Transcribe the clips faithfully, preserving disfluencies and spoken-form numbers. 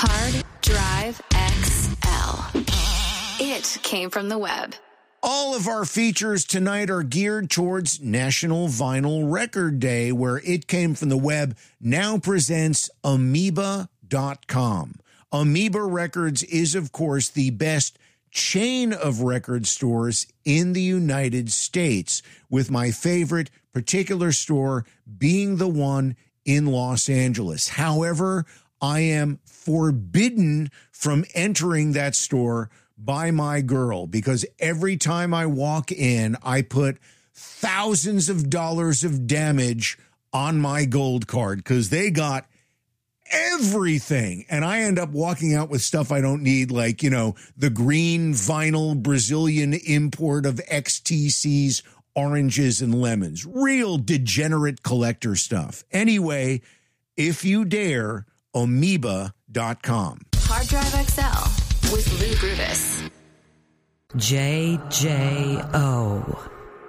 Hard Drive X L. It came from the web. All of our features tonight are geared towards National Vinyl Record Day, where It Came From the Web now presents amoeba dot com. Amoeba Records is, of course, the best chain of record stores in the United States, with my favorite particular store being the one in Los Angeles. However, I am forbidden from entering that store by my girl, because every time I walk in, I put thousands of dollars of damage on my gold card because they got everything. And I end up walking out with stuff I don't need, like, you know, the green vinyl Brazilian import of X T C's oranges and lemons. Real degenerate collector stuff. Anyway, if you dare, amoeba dot com. Hard Drive X L with Lou Brutus. J J O.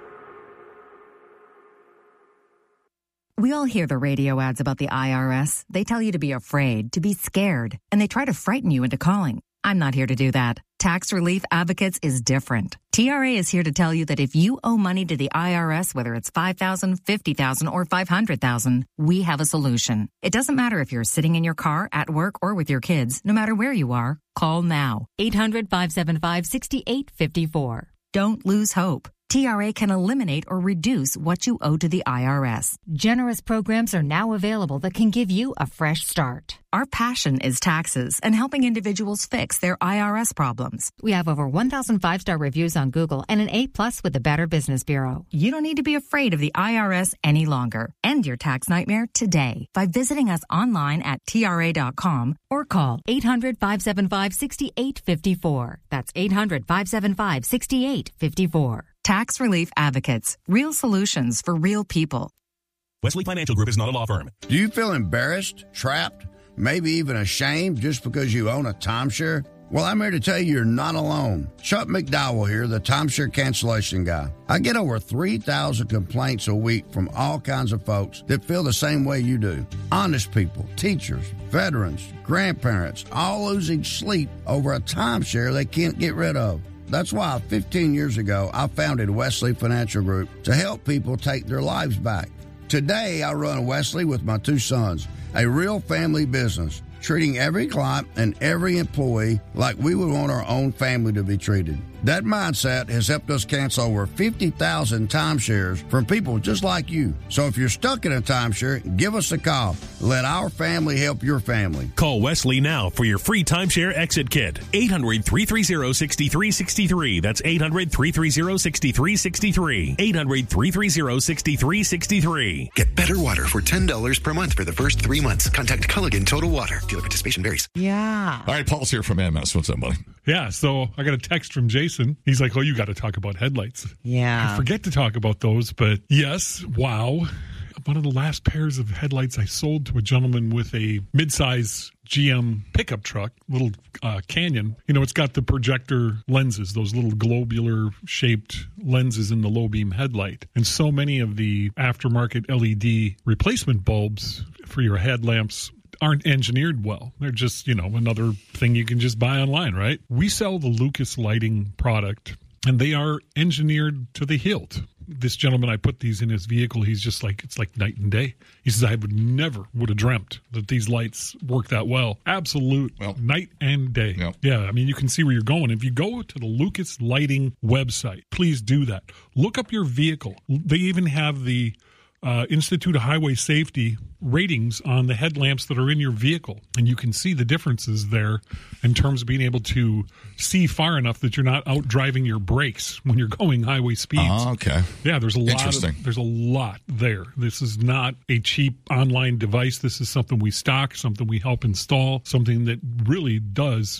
We all hear the radio ads about the I R S. They tell you to be afraid, to be scared, and they try to frighten you into calling. I'm not here to do that. Tax Relief Advocates is different. T R A is here to tell you that if you owe money to the I R S, whether it's five thousand dollars, fifty thousand dollars, or five hundred thousand dollars, we have a solution. It doesn't matter if you're sitting in your car, at work, or with your kids. No matter where you are, call now. eight hundred, five seven five, six eight five four. Don't lose hope. T R A can eliminate or reduce what you owe to the I R S. Generous programs are now available that can give you a fresh start. Our passion is taxes and helping individuals fix their I R S problems. We have over one thousand five-star reviews on Google and an A plus with the Better Business Bureau. You don't need to be afraid of the I R S any longer. End your tax nightmare today by visiting us online at T R A dot com or call eight hundred, five seven five, six eight five four. That's eight hundred, five seven five, six eight five four. Tax Relief Advocates. Real solutions for real people. Wesley Financial Group is not a law firm. Do you feel embarrassed, trapped, maybe even ashamed just because you own a timeshare? Well, I'm here to tell you you're not alone. Chuck McDowell here, the timeshare cancellation guy. I get over three thousand complaints a week from all kinds of folks that feel the same way you do. Honest people, teachers, veterans, grandparents, all losing sleep over a timeshare they can't get rid of. That's why fifteen years ago, I founded Wesley Financial Group to help people take their lives back. Today, I run Wesley with my two sons, a real family business, treating every client and every employee like we would want our own family to be treated. That mindset has helped us cancel over fifty thousand timeshares from people just like you. So if you're stuck in a timeshare, give us a call. Let our family help your family. Call Wesley now for your free timeshare exit kit. eight hundred, three three zero, six three six three. That's eight hundred, three three zero, six three six three. eight hundred, three three zero, six three six three. Get better water for ten dollars per month for the first three months. Contact Culligan Total Water. Dealer participation varies. Yeah. All right, Paul's here from M S. What's up, buddy? Yeah, so I got a text from Jason. He's like, oh, you got to talk about headlights. Yeah. I forget to talk about those, but yes, wow. One of the last pairs of headlights I sold to a gentleman with a mid-size G M pickup truck, little uh, Canyon. You know, it's got the projector lenses, those little globular-shaped lenses in the low-beam headlight. And so many of the aftermarket L E D replacement bulbs for your headlamps aren't engineered well. They're just, you know, another thing you can just buy online, right? We sell the Lucas Lighting product, and they are engineered to the hilt. This gentleman, I put these in his vehicle, he's just like, it's like night and day. He says, I would never would have dreamt that these lights work that well. Absolute well, night and day. Yeah. yeah, I mean, you can see where you're going. If you go to the Lucas Lighting website, please do that. Look up your vehicle. They even have the Uh, Institute of Highway Safety ratings on the headlamps that are in your vehicle. And you can see the differences there in terms of being able to see far enough that you're not out driving your brakes when you're going highway speeds. Oh, okay. Yeah, there's a lot Interesting. of, there's a lot there. This is not a cheap online device. This is something we stock, something we help install, something that really does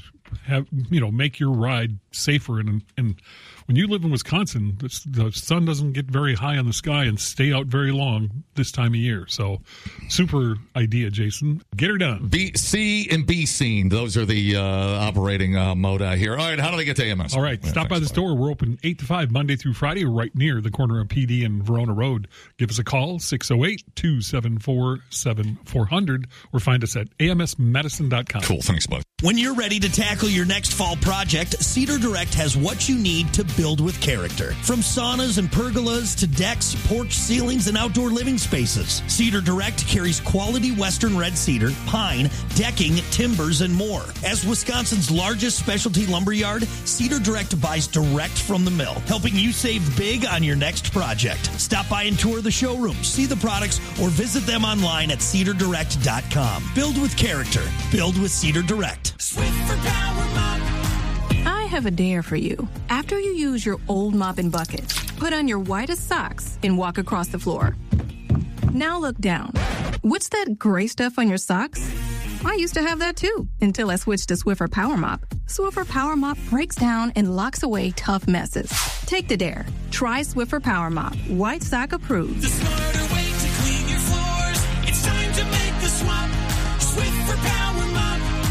have, you know, make your ride safer. And, and when you live in Wisconsin, the, the sun doesn't get very high on the sky and stay out very long this time of year. So super idea, Jason. Get her done. Be, see and be seen. Those are the uh, operating uh, modi here. All right, how do they get to A M S? All right, yeah, stop by the store. We're open eight to five Monday through Friday, right near the corner of P D and Verona Road. Give us a call, six oh eight, two seven four, seven four zero zero, or find us at A M S medicine dot com. Cool, thanks, bud. When you're ready to tackle your next fall project, Cedar Direct has what you need to build with character. From saunas and pergolas to decks, porch ceilings, and outdoor living spaces, Cedar Direct carries quality Western red cedar, pine, decking, timbers, and more. As Wisconsin's largest specialty lumber yard, Cedar Direct buys direct from the mill, helping you save big on your next project. Stop by and tour the showroom, see the products, or visit them online at cedar direct dot com. Build with character. Build with Cedar Direct. Swiffer Power Mop. I have a dare for you. After you use your old mop and bucket, put on your whitest socks and walk across the floor. Now look down. What's that gray stuff on your socks? I used to have that too, until I switched to Swiffer Power Mop. Swiffer Power Mop breaks down and locks away tough messes. Take the dare. Try Swiffer Power Mop. White sock approved. The smarter way to clean your floors. It's time to make the swap. Swiffer Power Mop.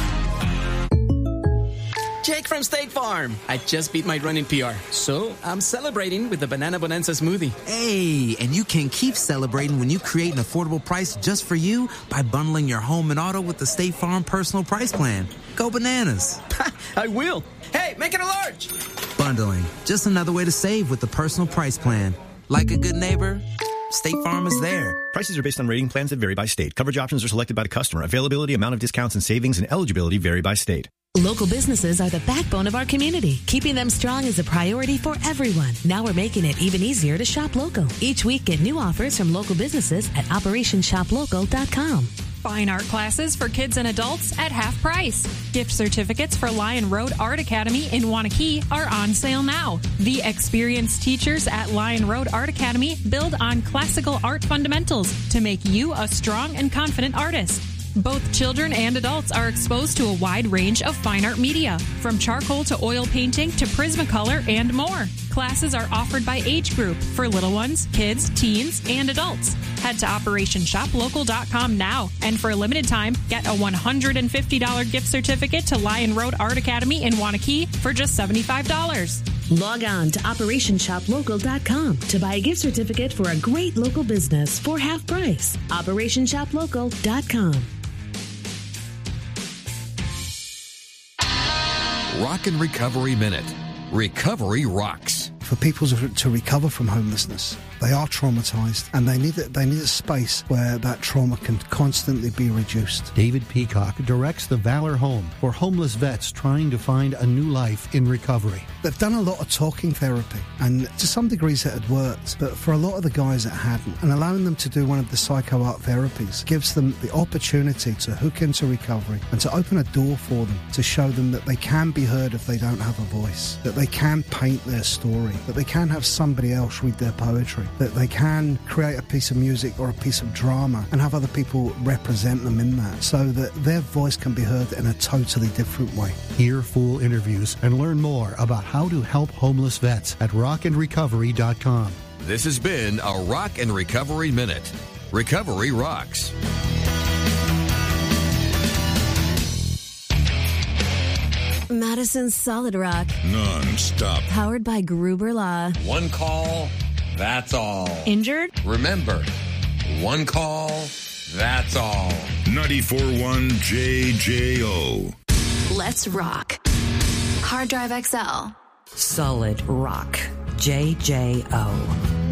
Jake from State Farm. I just beat my running P R, so I'm celebrating with the Banana Bonanza smoothie. Hey, and you can keep celebrating when you create an affordable price just for you by bundling your home and auto with the State Farm Personal Price Plan. Go bananas. I will. Hey, make it a large. Bundling, just another way to save with the Personal Price Plan. Like a good neighbor, State Farm is there. Prices are based on rating plans that vary by state. Coverage options are selected by the customer. Availability, amount of discounts and savings, and eligibility vary by state. Local businesses are the backbone of our community. Keeping them strong is a priority for everyone. Now we're making it even easier to shop local. Each week, get new offers from local businesses at operation shop local dot com. Fine art classes for kids and adults at half price. Gift certificates for Lion Road Art Academy in Wanakee are on sale now. The experienced teachers at Lion Road Art Academy build on classical art fundamentals to make you a strong and confident artist. Both children and adults are exposed to a wide range of fine art media, from charcoal to oil painting to Prismacolor and more. Classes are offered by age group for little ones, kids, teens, and adults. Head to operation shop local dot com now, and for a limited time, get a one hundred fifty dollars gift certificate to Lion Road Art Academy in Wanakee for just seventy-five dollars. Log on to operation shop local dot com to buy a gift certificate for a great local business for half price. operation shop local dot com. Rock and Recovery Minute. Recovery rocks. For people to, to recover from homelessness, they are traumatized, and they need a, they need a space where that trauma can constantly be reduced. David Peacock directs the Valor Home for homeless vets trying to find a new life in recovery. They've done a lot of talking therapy, and to some degrees it had worked, but for a lot of the guys it hadn't. And allowing them to do one of the psycho art therapies gives them the opportunity to hook into recovery and to open a door for them, to show them that they can be heard if they don't have a voice, that they can paint their story, that they can have somebody else read their poetry, that they can create a piece of music or a piece of drama and have other people represent them in that, so that their voice can be heard in a totally different way. Hear full interviews and learn more about how to help homeless vets at rock and recovery dot com. This has been a Rock and Recovery Minute. Recovery rocks. Madison's Solid Rock. Non-stop. Powered by Gruber Law. One call, that's all. Injured? Remember, one call, that's all. ninety-four point one J J O. Let's rock. Hard Drive X L. Solid Rock. J J O.